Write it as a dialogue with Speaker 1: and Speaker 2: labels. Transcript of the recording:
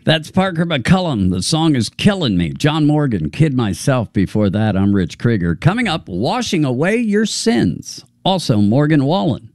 Speaker 1: That's Parker McCullum. The song is Killing Me. John Morgan, Kid Myself. Before that, I'm Rich Krieger. Coming up, Washing Away Your Sins. Also, Morgan Wallen.